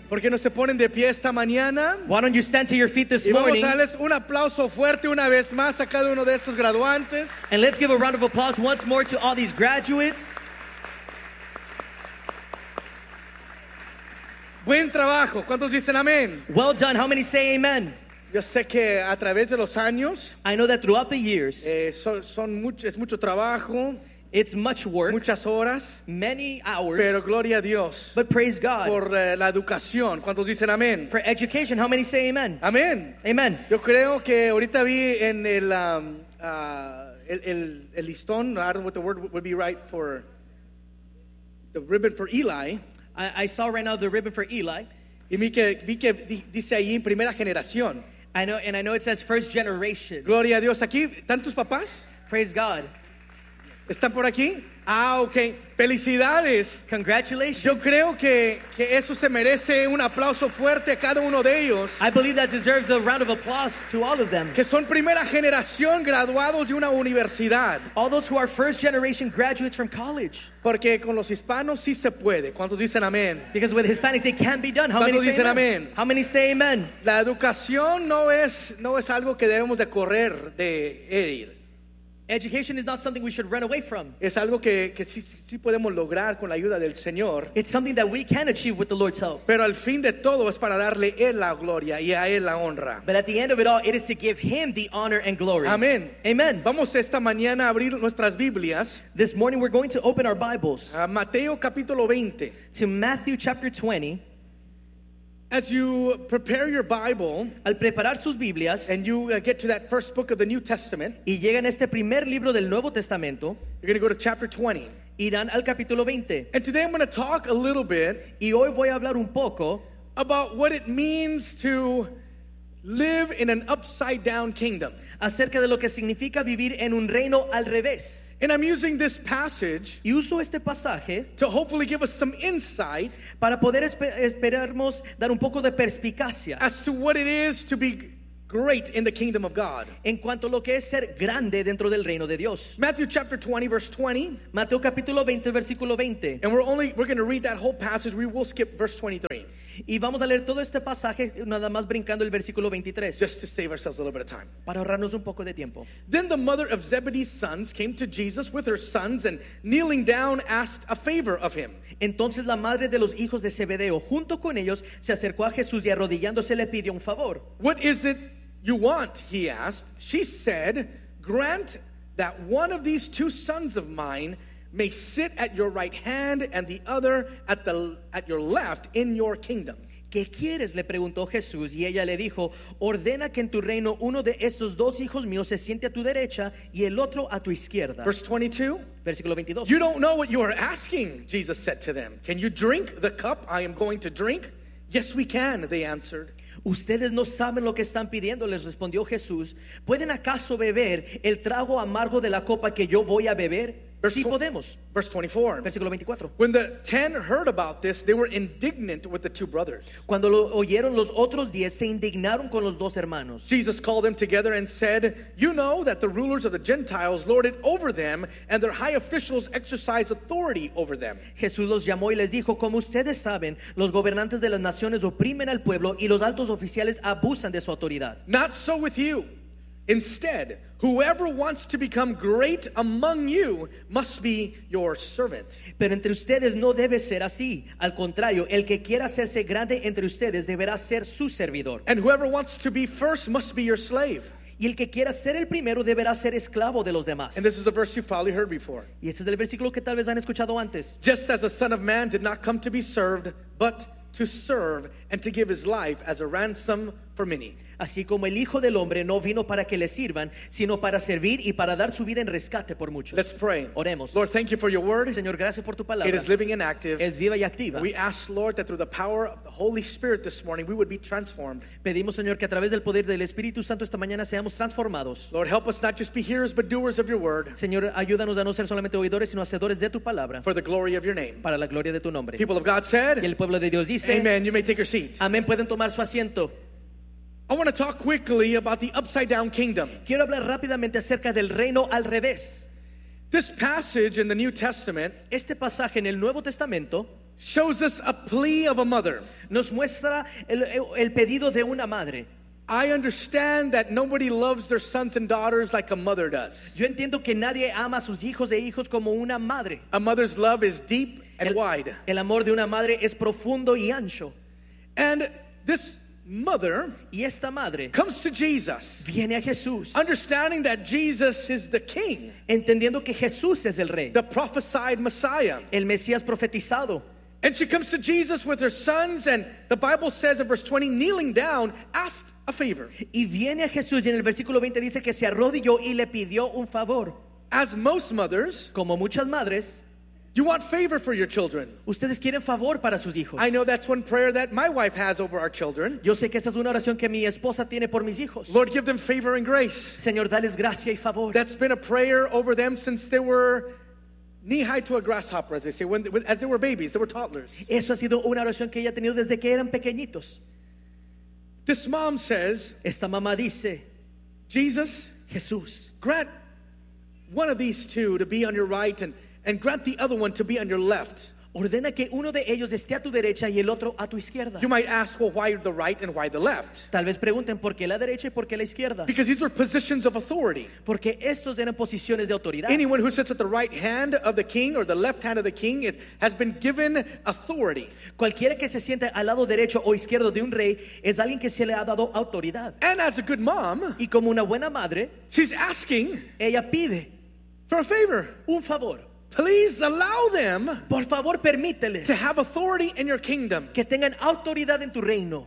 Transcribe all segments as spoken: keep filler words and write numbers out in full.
¿Por qué no se ponen de pie esta mañana? Why don't you stand to your feet this Y vamos morning? a darles un aplauso fuerte una vez más a cada uno de estos graduantes. And let's give a round of applause once more to all these graduates. Buen trabajo. ¿Cuántos dicen amén? Well done. How many say amen? Yo sé que a través de los años I know that throughout the years, eh, son, son mucho, es mucho trabajo, it's much work, muchas horas, many hours, pero gloria a Dios but praise God. por eh, la educación. ¿Cuántos dicen amén? For education, how many say amen? Amén. Amen. Yo creo que ahorita vi en el, um, uh, el, el, el listón, I don't know what the word would be right for, the ribbon for Eli. I, I saw right now the ribbon for Eli. Y vi que, vi que di- dice ahí primera generación. I know, and I know it says first generation. Gloria a Dios. ¿Aquí están tus papás? Praise God. ¿Están por aquí? Ah, ok. Felicidades. Congratulations. Yo creo que, que eso se merece un aplauso fuerte a cada uno de ellos, I believe that deserves a round of applause to all of them. que son primera generación graduados de una universidad. All those who are first generation graduates from college. Porque con los hispanos sí se puede. ¿Cuántos dicen amén? Because with Hispanics it can be done. How many ¿Cuántos say dicen amen? amén? How many say amen? La educación no es, no es algo que debemos de correr, de ir. Education is not something we should run away from. Es algo que, que sí, sí sí podemos lograr con la ayuda del Señor. It's something that we can achieve with the Lord's help. Pero al fin de todo es para darle Él la gloria y a Él la honra. But at the end of it all, it is to give Him the honor and glory. Amén. Amen. Vamos esta mañana a abrir nuestras Biblias This morning we're going to open our Bibles a Mateo capítulo veinte. to Matthew chapter twenty. As you prepare your Bible Al preparar sus Biblias and you uh, get to that first book of the New Testament, y llegan a este primer libro del Nuevo Testamento, you're going to go to chapter twenty. irán al capítulo veinte. And today I'm going to talk a little bit Y hoy voy a hablar un poco about what it means to live in an upside down kingdom. acerca de lo que significa vivir en un reino al revés. And I'm using this passage Y uso este pasaje to hopefully give us some insight para poder espe- esperarnos dar un poco de perspicacia as to what it is to be great in the kingdom of God. en cuanto a lo que es ser grande dentro del reino de Dios. Matthew chapter twenty verse twenty, Mateo capítulo veinte, versículo veinte. and we're only we're going to read that whole passage. We will skip verse twenty-three Y vamos a leer todo este pasaje nada más brincando el versículo veintitrés just to save ourselves a little bit of time. para ahorrarnos un poco de tiempo. Then the mother of Zebedee's sons came to Jesus with her sons and kneeling down asked a favor of him. Entonces la madre de los hijos de Zebedeo junto con ellos se acercó a Jesús y arrodillándose le pidió un favor. What is it you want? He asked. She said, grant that one of these two sons of mine may sit at your right hand and the other at the at your left in your kingdom. ¿Qué quieres?, le preguntó Jesús, y ella le dijo: ordena que en tu reino uno de estos dos hijos míos se siente a tu derecha y el otro a tu izquierda. Verse twenty-two. Versículo veintidós. You don't know what you are asking, Jesus said to them. Can you drink the cup I am going to drink? Yes, we can, they answered. Ustedes no saben lo que están pidiendo, les respondió Jesús. ¿Pueden acaso beber el trago amargo de la copa que yo voy a beber? Verse Sí tw- podemos. Verse twenty-four. Versículo veinticuatro. When the ten heard about this, they were indignant with the two brothers. Cuando lo oyeron los otros diez, se indignaron con los dos hermanos. Jesus called them together and said, you know that the rulers of the Gentiles lord it over them, and their high officials exercise authority over them. Jesús los llamó y les dijo: como ustedes saben, los gobernantes de las naciones oprimen al pueblo y los altos oficiales abusan de su autoridad. Not so with you. Instead, whoever wants to become great among you must be your servant. Pero entre ustedes no debe ser así. Al contrario, el que quiera hacerse grande entre ustedes deberá ser su servidor. And whoever wants to be first must be your slave. Y el que quiera ser el primero deberá ser esclavo de los demás. And this is a verse you've probably heard before. Y este es el versículo que tal vez han escuchado antes. Just as the Son of Man did not come to be served, but to serve and to give his life as a ransom for many. Así como el Hijo del Hombre no vino para que le sirvan, sino para servir y para dar su vida en rescate por muchos. Let's pray. Oremos. Lord, thank you for your word. Señor, gracias por tu It palabra. is living and active. Es viva y activa. We ask, Lord, that through the power of the Holy Spirit this morning, we would be transformed. Pedimos, Señor, que a través del poder del Espíritu Santo esta mañana seamos transformados. Lord, help us not just be hearers, but doers of your word, Señor, ayúdanos a no ser solamente oidores, sino hacedores de tu palabra, for the glory of your name. para la gloria de tu nombre. People of God Y said, el pueblo de Dios dice: amen. You may take your seat. amén. Pueden tomar su asiento. I want to talk quickly about the upside down kingdom. Quiero hablar rápidamente acerca del reino al revés. This passage in the New Testament Este pasaje en el Nuevo Testamento shows us a plea of a mother. nos muestra el, el pedido de una madre. I understand that nobody loves their sons and daughters like a mother does. Yo entiendo que nadie ama a sus hijos e hijos como una madre. A mother's love is deep and El, wide. el amor de una madre es profundo y ancho. And this mother Y esta madre comes to Jesus, viene a Jesús, understanding that Jesus is the king, entendiendo que Jesús es el rey, the prophesied Messiah. el Mesías profetizado. And she comes to Jesus with her sons, and the Bible says in verse twenty, kneeling down, asked a favor. Y viene a Jesús y en el versículo veinte dice que se arrodilló y le pidió un favor. As most mothers, Como muchas madres, you want favor for your children. ustedes quieren favor para sus hijos. I know that's one prayer that my wife has over our children. Yo sé que esa es una oración que mi esposa tiene por mis hijos. Lord, give them favor and grace. Señor, dales gracia y favor. That's been a prayer over them since they were knee-high to a grasshopper, as they say, when, when, as they were babies, they were toddlers. Eso ha sido una oración que ella ha tenido desde que eran pequeñitos. This mom says, Esta mamá dice, Jesus, Jesús, grant one of these two to be on your right and, and grant the other one to be on your left. ordena que uno de ellos esté a tu derecha y el otro a tu izquierda. You might ask, well, why the right and why the left? Tal vez pregunten por qué la derecha y por qué la izquierda. Because these were positions of authority. Porque estos eran posiciones de autoridad. Anyone who sits at the right hand of the king or the left hand of the king it has been given authority. Cualquiera que se siente al lado derecho o izquierdo de un rey es alguien que se le ha dado autoridad. And as a good mom, Y como una buena madre, she's asking ella pide for a favor. un favor. Please allow them Por favor, permíteles to have authority in your kingdom. que tengan autoridad en tu reino.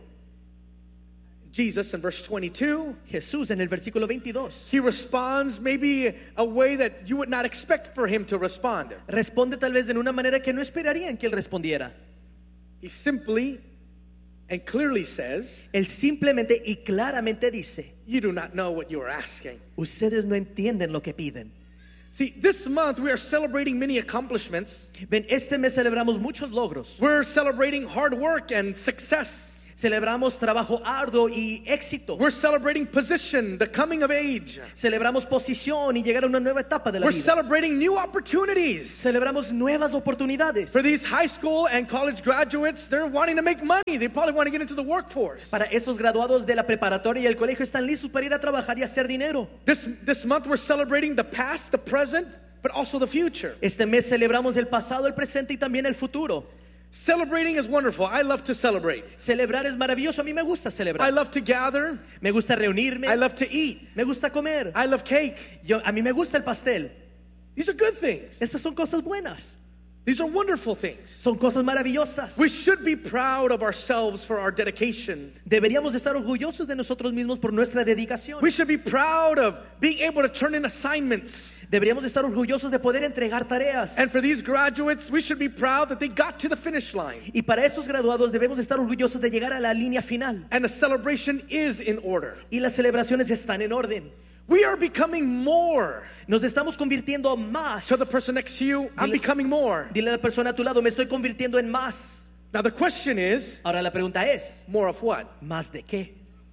Jesus in verse twenty-two, Jesús en el versículo veintidós he responds maybe a way that you would not expect for him to respond. responde tal vez de una manera que no esperarían que él respondiera. He simply and clearly says, Él simplemente y claramente dice, you do not know what you are asking. ustedes no entienden lo que piden. See, this month we are celebrating many accomplishments. Ven, este mes celebramos muchos logros. We're celebrating hard work and success. Celebramos trabajo arduo y éxito. We're celebrating position, the coming of age. Celebramos posición y llegar a una nueva etapa de la We're vida. celebrating new opportunities. Celebramos nuevas oportunidades. For these high school and college graduates, they're wanting to make money. They probably want to get into the workforce. Para esos graduados de la preparatoria y el colegio están listos para ir a trabajar y hacer dinero. This, this month we're celebrating the past, the present, but also the future. Este mes celebramos el pasado, el presente y también el futuro. Celebrating is wonderful. I love to celebrate. Celebrar es maravilloso. A mí me gusta I celebrar. love to gather. Me gusta reunirme. I love to eat. Me gusta comer. I love cake. Yo, a mí me gusta el pastel. These are good things. Estas son cosas buenas. These are wonderful things. Son cosas maravillosas. We should be proud of ourselves for our dedication. Deberíamos estar orgullosos de nosotros mismos por nuestra dedicación. We should be proud of being able to turn in assignments. Deberíamos estar orgullosos de poder entregar tareas. And for these graduates, we should be proud that they got to the finish line. Y para esos graduados debemos estar orgullosos de llegar a la línea final. And the celebration is in order. Y las celebraciones están en orden. We are becoming more. Nos estamos convirtiendo más. Tell the person next to you, I'm Dile- becoming more. Dile a la persona a tu lado, me estoy convirtiendo en más. Now the question is, Ahora la pregunta es, more of what? ¿más de qué?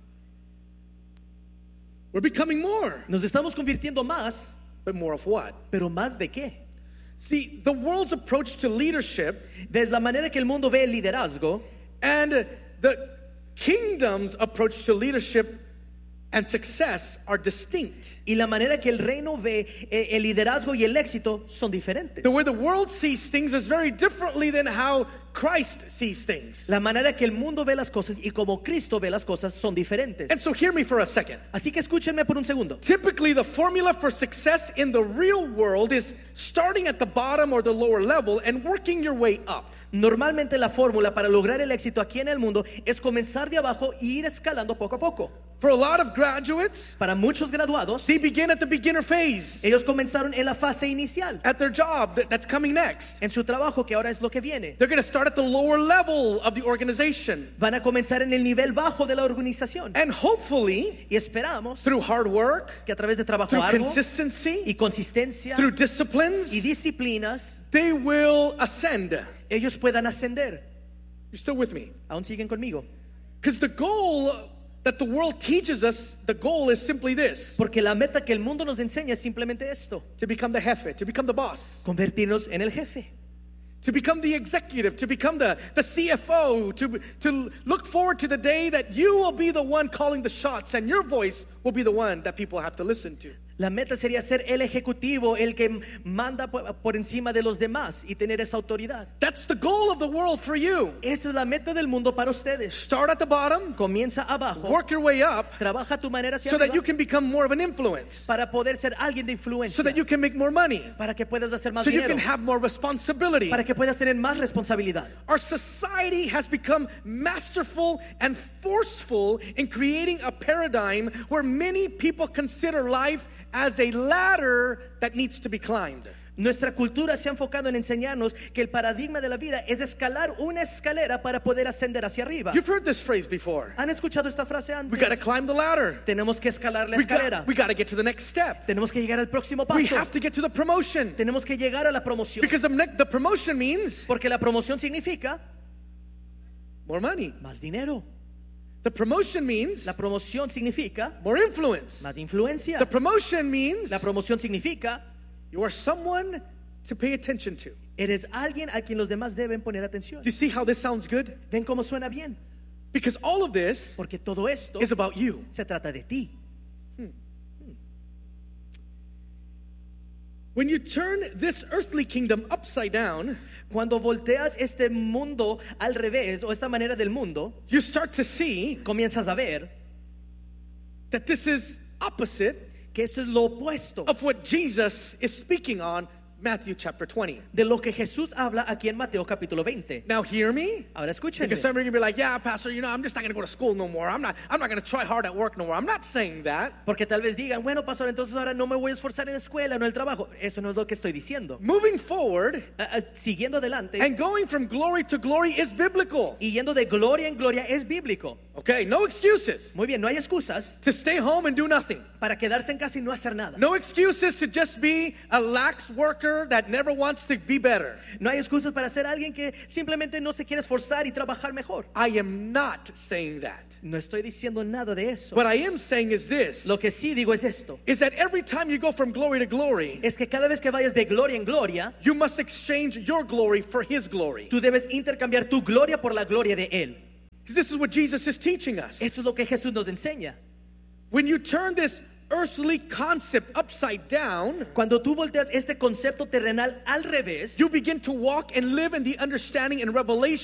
We're becoming more. Nos estamos convirtiendo más, But more of what? pero ¿más de qué? See, the world's approach to leadership Desde la manera que el mundo ve el liderazgo and the kingdom's approach to leadership and success are distinct. y la manera que el reino ve eh, el liderazgo y el éxito son diferentes. The way the world sees things is very differently than how Christ sees things. La manera que el mundo ve las cosas y como Cristo ve las cosas son diferentes. And so hear me for a second. Así que escúchenme por un segundo. Typically, the formula for success in the real world is starting at the bottom or the lower level and working your way up. Normalmente la fórmula para lograr el éxito aquí en el mundo es comenzar de abajo y ir escalando poco a poco. For a lot of graduates, Para muchos graduados, they begin at the beginner phase, ellos comenzaron en la fase inicial, at their job that- that's coming next. en su trabajo que ahora es lo que viene. They're going to start at the lower level of the organization. Van a comenzar en el nivel bajo de la organización. And hopefully, Y esperamos through hard work, que a través de trabajo through arduo consistency, y consistencia through disciplines, y disciplinas, they will ascend. ellos puedan ascender. You're still with me? Aún siguen conmigo. Because the goal that the world teaches us, the goal is simply this: Porque la meta que el mundo nos enseña es simplemente esto: to become the jefe, to become the boss, convertirnos en el jefe, to become the executive, to become the, the C F O, to, to look forward to the day that you will be the one calling the shots and your voice will be the one that people have to listen to. La meta sería ser el ejecutivo, el que manda por, por encima de los demás y tener esa autoridad. That's the goal of the world for you. Esa es la meta del mundo para ustedes. Start at the bottom, Comienza abajo, work your way up trabaja tu manera hacia so that arriba you can become more of an influence, para poder ser alguien de influencia, so that you can make more money, para que puedas hacer más so you dinero, can have more responsibility. para que puedas tener más responsabilidad. Our society has become masterful and forceful in creating a paradigm where many people consider life as a ladder that needs to be climbed. Nuestra cultura se ha enfocado en enseñarnos que el paradigma de la vida es escalar una escalera para poder ascender hacia arriba. You've heard this phrase before. ¿Han escuchado esta frase We antes? got to climb the ladder. Tenemos que escalar la We escalera. got, we got to get to the next step. Tenemos que llegar al próximo We paso. have to get to the promotion. Tenemos que llegar a la promoción. Because the, ne- the promotion means Porque la promoción significa more money. más dinero. The promotion means La promoción significa more influence. más influencia. The promotion means La promoción significa you are someone to pay attention to. eres alguien a quien los demás deben poner atención. Do you see how this sounds good? ¿Ven cómo suena bien? Because all of this Porque todo esto is about you. se trata de ti. When you turn this earthly kingdom upside down, Cuando volteas este mundo al revés o esta manera del mundo, you start to see comienzas a ver that this is opposite que esto es lo opuesto of what Jesus is speaking on Matthew chapter twenty. de lo que Jesús habla aquí en Mateo capítulo veinte. Now hear me, Ahora escúchenme. because some of you are gonna be like, yeah, pastor, you know, I'm just not going to go to school no more. I'm not I'm not going to try hard at work no more. I'm not saying that. Porque tal vez digan, bueno, pastor, entonces ahora no me voy a esforzar en la escuela, no en el trabajo. Eso no es lo que estoy diciendo. Moving forward Ah, ah, siguiendo adelante and going from glory to glory is biblical. y yendo de gloria en gloria es bíblico. Okay, no excuses Muy bien, no hay excusas to stay home and do nothing. para quedarse en casa y no hacer nada. No excuses to just be a lax worker that never wants to be better. No hay excusas para ser alguien que simplemente no se quiere esforzar y trabajar mejor. I am not saying that. No estoy diciendo nada de eso. What I am saying is this, Lo que sí digo es esto. is that every time you go from glory to glory, Es que cada vez que vayas de gloria en gloria, you must exchange your glory for his glory. tú debes intercambiar tu gloria por la gloria de Él. Because this is what Jesus is teaching us. Eso es lo que Jesús nos enseña. When you turn this earthly concept upside down, Cuando tú volteas este concepto terrenal al revés, you begin to walk and live in the understanding and revelation